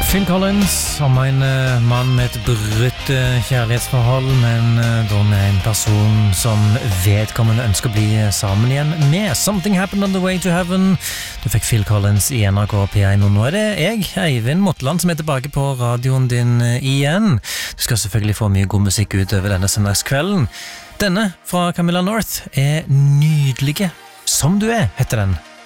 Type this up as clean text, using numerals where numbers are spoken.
Phil Collins om en mann med et brutt kjærlighetsforhold, men da med en person som vedkommende ønsker å bli sammen igjen med. Something happened on the way to heaven. Du fikk Phil Collins i NRK P1, og nå er det jeg, Eivind Motland, som er tilbake på radioen din igjen. Du skal selvfølgelig få mye god musikk utover denne søndagskvelden. Denne fra Camilla North er Nydelige som du er, heter den.